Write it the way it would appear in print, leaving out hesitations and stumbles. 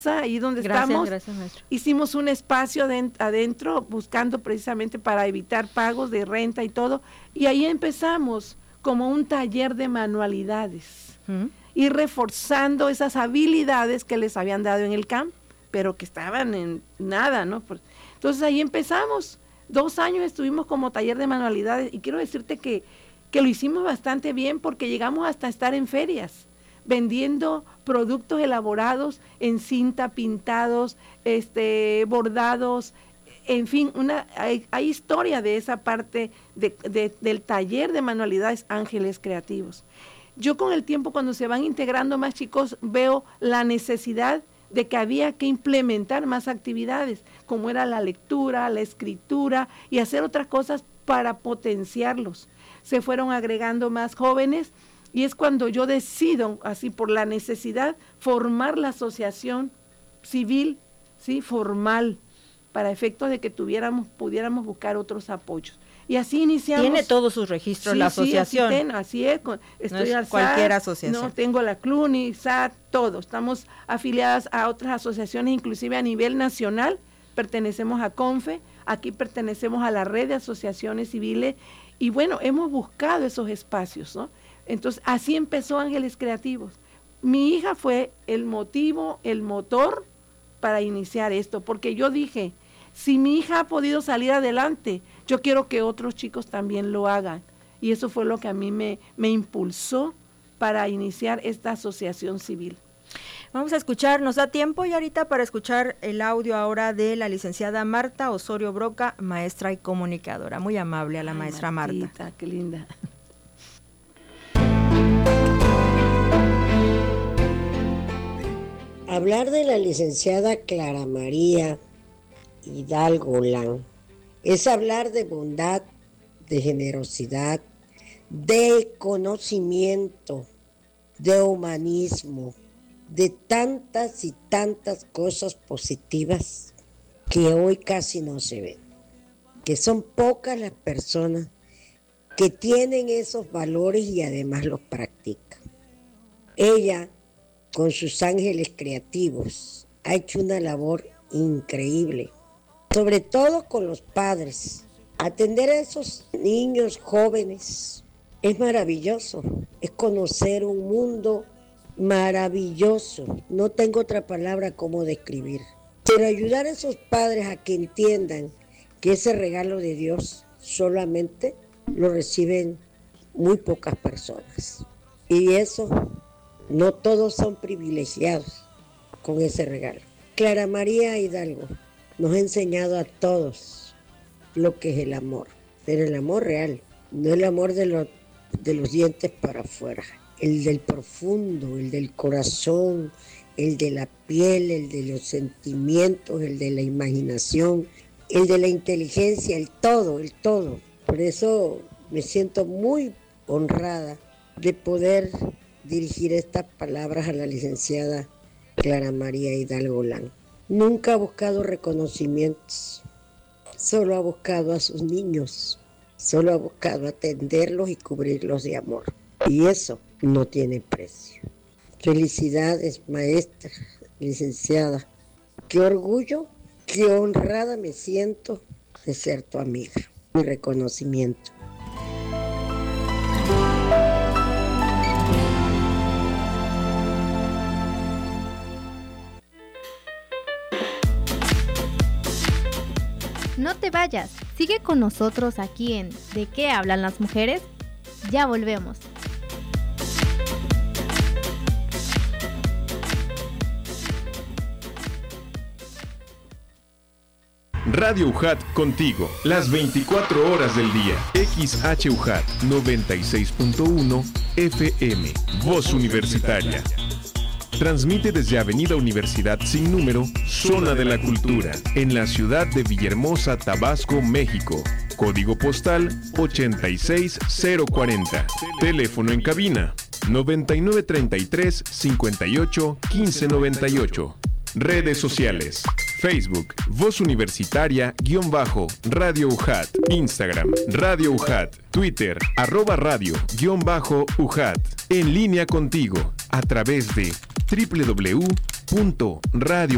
ahí donde estamos. Gracias, maestro. Hicimos un espacio adentro buscando precisamente para evitar pagos de renta y todo, y ahí empezamos como un taller de manualidades, y reforzando esas habilidades que les habían dado en el camp, pero que estaban en nada, ¿no? Entonces ahí empezamos, 2 años estuvimos como taller de manualidades, y quiero decirte que lo hicimos bastante bien porque llegamos hasta estar en ferias, vendiendo productos elaborados en cinta, pintados, bordados, en fin, hay historia de esa parte del taller de manualidades Ángeles Creativos. Yo con el tiempo, cuando se van integrando más chicos, veo la necesidad de que había que implementar más actividades, como era la lectura, la escritura y hacer otras cosas para potenciarlos. Se fueron agregando más jóvenes, y es cuando yo decido, así por la necesidad, formar la asociación civil, ¿sí? Formal, para efectos de que pudiéramos buscar otros apoyos. Y así iniciamos. Tiene todos sus registros, sí, la asociación. Sí, así es. Estoy no es cualquier asociación. No, tengo la CLUNY, SAT, todo. Estamos afiliadas a otras asociaciones, inclusive a nivel nacional. Pertenecemos a CONFE, aquí pertenecemos a la red de asociaciones civiles, y bueno, hemos buscado esos espacios, ¿no? Entonces, así empezó Ángeles Creativos. Mi hija fue el motivo, el motor para iniciar esto, porque yo dije, si mi hija ha podido salir adelante, yo quiero que otros chicos también lo hagan. Y eso fue lo que a mí me impulsó para iniciar esta asociación civil. Vamos a escuchar, nos da tiempo y ahorita para escuchar el audio ahora de la licenciada Marta Osorio Broca, maestra y comunicadora. Muy amable a la maestra Martita, Marta. Qué linda. Hablar de la licenciada Clara María Hidalgo Lan es hablar de bondad, de generosidad, de conocimiento, de humanismo, de tantas y tantas cosas positivas que hoy casi no se ven, que son pocas las personas que tienen esos valores y además los practican. Ella, con sus Ángeles Creativos, ha hecho una labor increíble, sobre todo con los padres. Atender a esos niños jóvenes es maravilloso, es conocer un mundo maravilloso. No tengo otra palabra como describir. Pero ayudar a esos padres a que entiendan que ese regalo de Dios solamente lo reciben muy pocas personas. Y eso, no todos son privilegiados con ese regalo. Clara María Hidalgo nos ha enseñado a todos lo que es el amor, pero el amor real, no el amor de los dientes para afuera, el del profundo, el del corazón, el de la piel, el de los sentimientos, el de la imaginación, el de la inteligencia, el todo. Por eso me siento muy honrada de poder dirigir estas palabras a la licenciada Clara María Hidalgo Lan. Nunca ha buscado reconocimientos, solo ha buscado a sus niños, solo ha buscado atenderlos y cubrirlos de amor. Y eso no tiene precio. Felicidades, maestra, licenciada. Qué orgullo, qué honrada me siento de ser tu amiga. Mi reconocimiento. No te vayas, sigue con nosotros aquí en ¿De qué hablan las mujeres? Ya volvemos. Radio UJAT contigo, las 24 horas del día. XHUJAT 96.1 FM, Voz Universitaria. Transmite desde Avenida Universidad sin número, Zona de la Cultura, en la ciudad de Villahermosa, Tabasco, México. Código postal 86040. Teléfono en cabina 9933 58 1598. Redes sociales: Facebook, Voz Universitaria _Radio UJAT, Instagram, Radio UJAT, Twitter, @radio_UJAT. En línea contigo, a través de www.radio